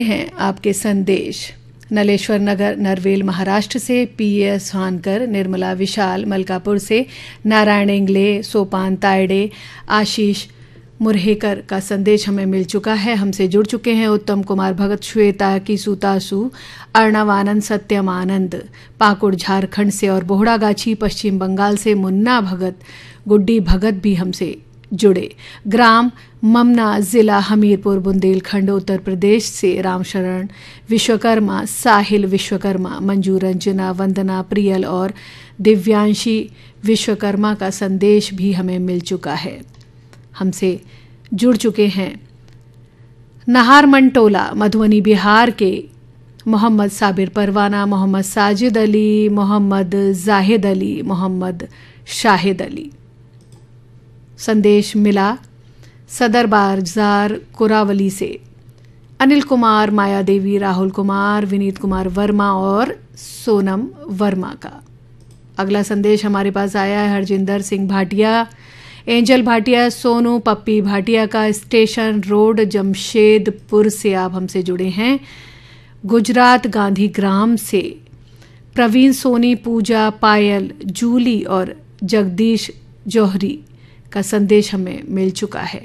हैं आपके संदेश। नलेश्वर नगर नरवेल महाराष्ट्र से पीएस हानकर, निर्मला विशाल मलकापुर से, नारायण इंगले, सोपान तायडे, आशीष मुरहेकर का संदेश हमें मिल चुका है। हमसे जुड़ चुके हैं उत्तम कुमार भगत, श्वेता किसुतासु, अर्णव आनंद, सत्यम आनंद पाकुड़ झारखंड से और बोहड़ागाछी पश्चिम बंगाल से मुन्ना भगत, गुड्डी भगत भी हमसे जुड़े। ग्राम ममना, जिला हमीरपुर, बुंदेलखंड, उत्तर प्रदेश से रामशरण विश्वकर्मा, साहिल विश्वकर्मा, मंजू रंजना, वंदना प्रियल और दिव्यांशी विश्वकर्मा का संदेश भी हमें मिल चुका है। हमसे जुड़ चुके हैं नहारमंटोला, मधुबनी बिहार के मोहम्मद साबिर परवाना, मोहम्मद साजिद अली, मोहम्मद जाहिद अली, मोहम्मद शाहिद अली। संदेश मिला सदर बाजार कुरावली से अनिल कुमार, माया देवी, राहुल कुमार, विनीत कुमार वर्मा और सोनम वर्मा का। अगला संदेश हमारे पास आया है हरजिंदर सिंह भाटिया, एंजल भाटिया, सोनू पप्पी भाटिया का, स्टेशन रोड जमशेदपुर से आप हमसे जुड़े हैं। गुजरात गांधी ग्राम से प्रवीण सोनी, पूजा, पायल, जूली और जगदीश जौहरी का संदेश हमें मिल चुका है।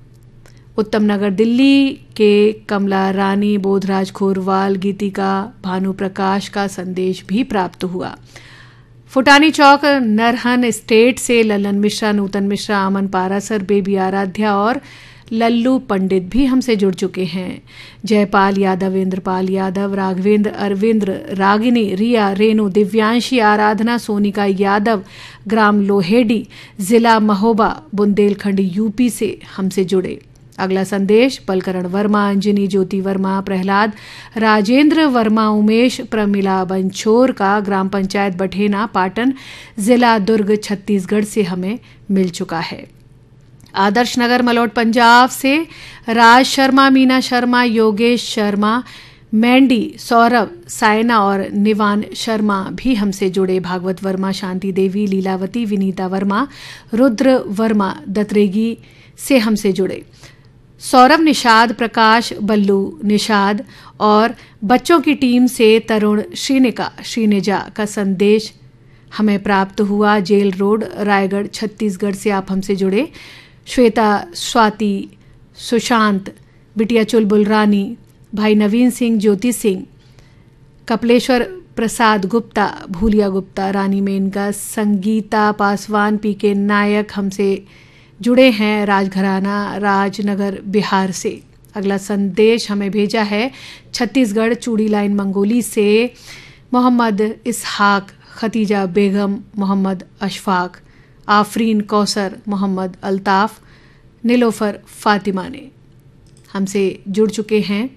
उत्तम नगर दिल्ली के कमला रानी, बोधराज खोरवाल, गीतिका, भानु प्रकाश का संदेश भी प्राप्त हुआ। फुटानी चौक नरहन स्टेट से ललन मिश्रा, नूतन मिश्रा, अमन पारासर, बेबी आराध्या और लल्लू पंडित भी हमसे जुड़ चुके हैं। जयपाल यादव, इंद्रपाल यादव, राघवेंद्र, अरविंद्र, रागिनी, रिया, रेणु, दिव्यांशी, आराधना, सोनिका यादव, ग्राम लोहेडी, जिला महोबा, बुंदेलखंड यूपी से हमसे जुड़े। अगला संदेश बलकरण वर्मा, अंजनी, ज्योति वर्मा, प्रहलाद, राजेंद्र वर्मा, उमेश, प्रमिला बंछोर का, ग्राम पंचायत बठेना, पाटन, जिला दुर्ग, छत्तीसगढ़ से हमें मिल चुका है। आदर्श नगर मलोट पंजाब से राज शर्मा, मीना शर्मा, योगेश शर्मा, मैंडी, सौरभ, सायना और निवान शर्मा भी हमसे जुड़े। भागवत वर्मा, शांति देवी, लीलावती, विनीता वर्मा, रुद्र वर्मा दतरेगी से हमसे जुड़े। सौरभ निषाद, प्रकाश, बल्लू निषाद और बच्चों की टीम से तरुण श्रीनिका, श्रीनिजा का संदेश हमें प्राप्त हुआ। जेल रोड, रायगढ़, छत्तीसगढ़ से आप हमसे जुड़े। श्वेता, स्वाति, सुशांत, बिटिया चुलबुल रानी, भाई नवीन सिंह, ज्योति सिंह, कपिलेश्वर प्रसाद गुप्ता, भूलिया गुप्ता, रानी मेनका, संगीता पासवान, पीके नायक हमसे जुड़े हैं। राजघराना, राजनगर, बिहार से। अगला संदेश हमें भेजा है छत्तीसगढ़ चूड़ी लाइन मंगोली से मोहम्मद इसहाक, खतीजा बेगम, मोहम्मद अशफाक, आफरीन कौसर, मोहम्मद अल्ताफ, नीलोफर फातिमा ने हमसे जुड़ चुके हैं।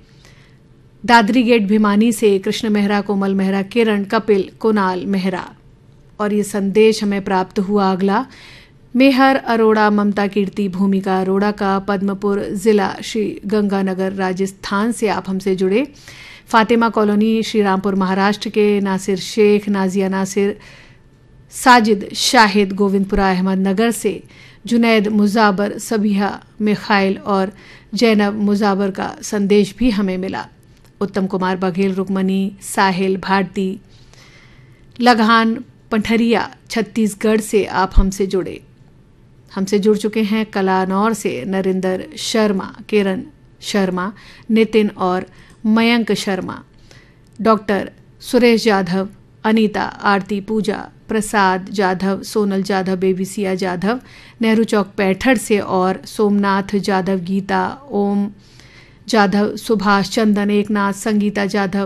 दादरी गेट भिमानी से कृष्ण मेहरा, कोमल मेहरा, किरण, कपिल, कुणाल मेहरा और ये संदेश हमें प्राप्त हुआ। अगला मेहर अरोड़ा, ममता कीर्ति, भूमिका अरोड़ा का, पद्मपुर जिला, श्री गंगानगर, राजस्थान से आप हमसे जुड़े। फातिमा कॉलोनी, श्री रामपुर, महाराष्ट्र के नासिर शेख, नाजिया नासिर, साजिद शाहिद, गोविंदपुरा, अहमदनगर से जुनैद मुजाबर, सबिहा मिखाइल और जैनब मुजाबर का संदेश भी हमें मिला। उत्तम कुमार बघेल, रुक्मणी, साहिल, भारती, लगान, पंठरिया, छत्तीसगढ़ से आप हमसे जुड़े। हमसे जुड़ चुके हैं कलानौर से नरेंद्र शर्मा, किरण शर्मा, नितिन और मयंक शर्मा, डॉक्टर सुरेश जाधव, अनीता, आरती, पूजा, प्रसाद जाधव, सोनल जाधव, बेबी सिया जाधव, नेहरू चौक पैठड़ से और सोमनाथ जाधव, गीता, ओम जाधव, सुभाष चंदन, एकनाथ, संगीता जाधव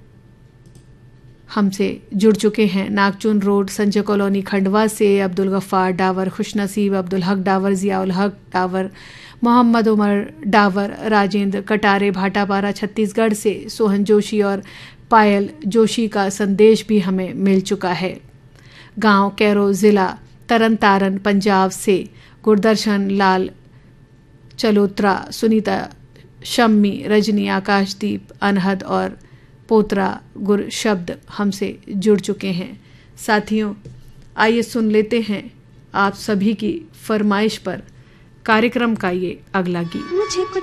हमसे जुड़ चुके हैं। नागचुन रोड, संजय कॉलोनी, खंडवा से अब्दुल गफ्फार डावर, खुशनसीब, अब्दुल हक डावर, जियाउल हक डावर, मोहम्मद उमर डावर, राजेंद्र कटारे, भाटापारा, छत्तीसगढ़ से सोहन जोशी और पायल जोशी का संदेश भी हमें मिल चुका है। गांव कैरो, जिला तरन तारन, पंजाब से गुरदर्शन लाल चलोत्रा, सुनीता, शम्मी, रजनी, आकाशदीप, अनहद और पोतरा गुर शब्द हमसे जुड़ चुके हैं। साथियों, आइए सुन लेते हैं आप सभी की फरमाइश पर कार्यक्रम का ये अगला गीत।